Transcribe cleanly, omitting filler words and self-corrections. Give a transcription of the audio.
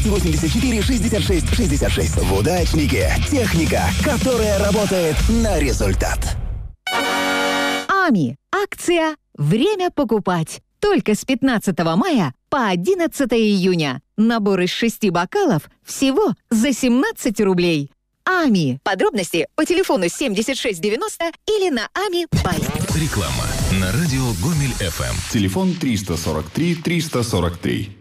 84 66 66. В удачнике техника, которая работает на результат. АМИ. Акция «Время покупать». Только с 15 мая по 11 июня. Набор из 6 бокалов всего за 17 рублей. АМИ. Подробности по телефону 7690 или на АМИ Бай. Реклама на радио Гомель ФМ. Телефон 343 343.